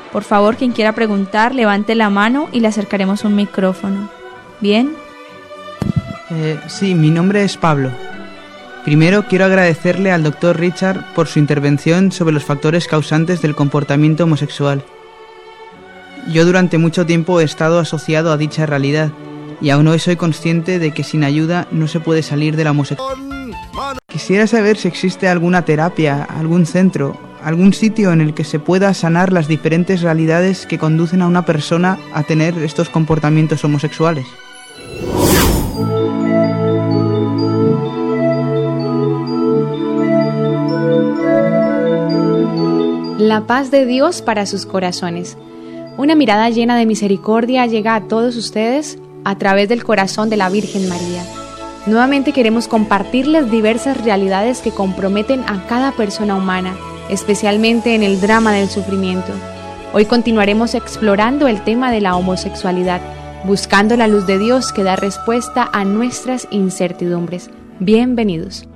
Por favor, quien quiera preguntar, levante la mano y le acercaremos un micrófono. ¿Bien? Sí, mi nombre es Pablo. Primero quiero agradecerle al Dr. Richard por su intervención sobre los factores causantes del comportamiento homosexual. Yo durante mucho tiempo he estado asociado a dicha realidad y aún hoy soy consciente de que sin ayuda no se puede salir de la homosexualidad. Quisiera saber si existe alguna terapia, algún centro, algún sitio en el que se pueda sanar las diferentes realidades que conducen a una persona a tener estos comportamientos homosexuales. La paz de Dios para sus corazones. Una mirada llena de misericordia llega a todos ustedes a través del corazón de la Virgen María. Nuevamente queremos compartirles diversas realidades que comprometen a cada persona humana, especialmente en el drama del sufrimiento. Hoy continuaremos explorando el tema de la homosexualidad, buscando la luz de Dios que da respuesta a nuestras incertidumbres. Bienvenidos.